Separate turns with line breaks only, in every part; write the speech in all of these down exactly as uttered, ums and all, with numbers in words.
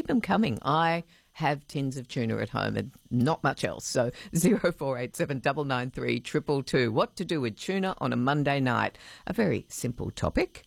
keep them coming. I have tins of tuna at home and not much else. So zero four eight seven nine nine three two two two. What to do with tuna on a Monday night? A very simple topic.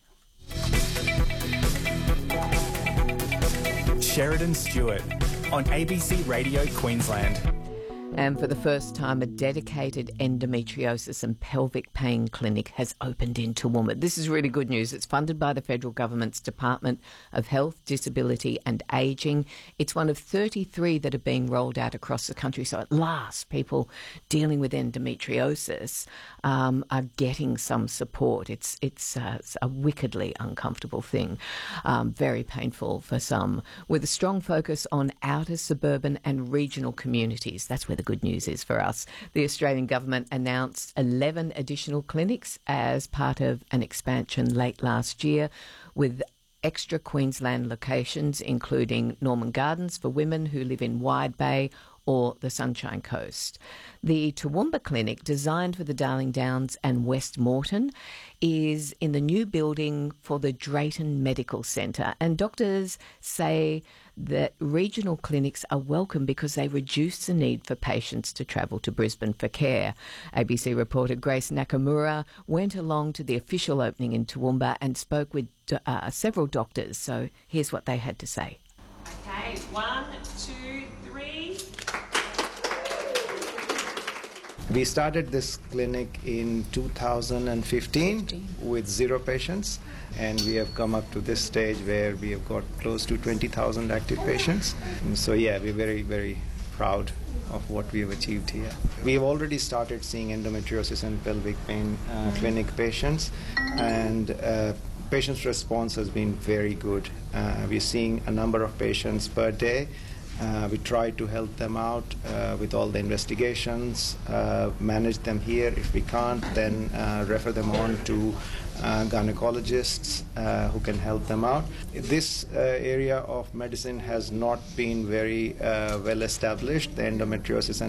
Sheridan Stewart on A B C Radio Queensland.
And for the first time, a dedicated endometriosis and pelvic pain clinic has opened in Toowoomba. This is really good news. It's funded by the federal government's Department of Health, Disability and Ageing. It's one of thirty-three that are being rolled out across the country. So at last, people dealing with endometriosis um, are getting some support. It's, it's, uh, it's a wickedly uncomfortable thing, um, very painful for some, with a strong focus on outer suburban and regional communities. That's where the good news is for us. The Australian government announced eleven additional clinics as part of an expansion late last year, with extra Queensland locations including Norman Gardens for women who live in Wide Bay or the Sunshine Coast. The Toowoomba Clinic, designed for the Darling Downs and West Moreton, is in the new building for the Drayton Medical Centre. And doctors say that regional clinics are welcome because they reduce the need for patients to travel to Brisbane for care. A B C reporter Grace Nakamura went along to the official opening in Toowoomba and spoke with uh, several doctors. So here's what they had to say.
Okay, one, two, three.
We started this clinic in two thousand fifteen with zero patients, and we have come up to this stage where we have got close to twenty thousand active patients. And so yeah, we're very, very proud of what we have achieved here. We have already started seeing endometriosis and pelvic pain uh, clinic patients, and uh, patients' response has been very good. Uh, we're seeing a number of patients per day. Uh, we try to help them out uh, with all the investigations, uh, manage them here. If we can't, then uh, refer them on to uh, gynecologists uh, who can help them out. This uh, area of medicine has not been very uh, well established, the endometriosis and